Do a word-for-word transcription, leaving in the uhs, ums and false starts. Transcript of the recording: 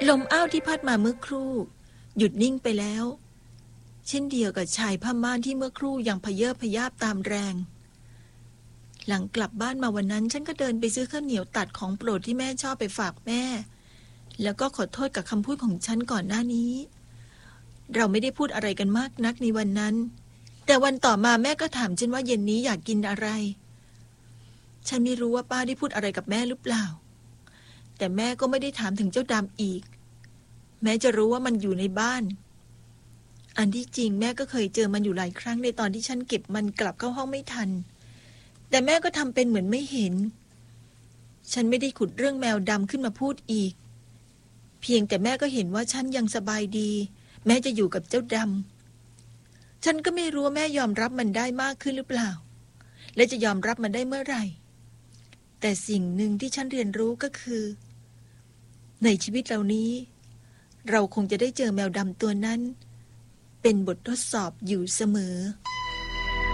ลมอ้าวที่พัดมาเมื่อครู่หยุดนิ่งไปแล้วเช่นเดียวกับชายผ้าม่านที่เมื่อครู่ยังพเยอพยาบตามแรงหลังกลับบ้านมาวันนั้นฉันก็เดินไปซื้อข้าวเหนียวตัดของโปรดที่แม่ชอบไปฝากแม่แล้วก็ขอโทษกับคำพูดของฉันก่อนหน้านี้เราไม่ได้พูดอะไรกันมากนักในวันนั้นแต่วันต่อมาแม่ก็ถามฉันว่าเย็นนี้อยากกินอะไรฉันไม่รู้ว่าป้าได้พูดอะไรกับแม่หรือเปล่าแต่แม่ก็ไม่ได้ถามถึงเจ้าดำอีกแม้จะรู้ว่ามันอยู่ในบ้านอันที่จริงแม่ก็เคยเจอมันอยู่หลายครั้งในตอนที่ฉันเก็บมันกลับเข้าห้องไม่ทันแต่แม่ก็ทำเป็นเหมือนไม่เห็นฉันไม่ได้ขุดเรื่องแมวดำขึ้นมาพูดอีกเพียงแต่แม่ก็เห็นว่าฉันยังสบายดีแม้จะอยู่กับเจ้าดำฉันก็ไม่รู้ว่าแม่ยอมรับมันได้มากขึ้นหรือเปล่าและจะยอมรับมันได้เมื่อไหร่แต่สิ่งหนึ่งที่ฉันเรียนรู้ก็คือในชีวิตเรานี้เราคงจะได้เจอแมวดำตัวนั้นเป็นบททดสอบอยู่เสมอ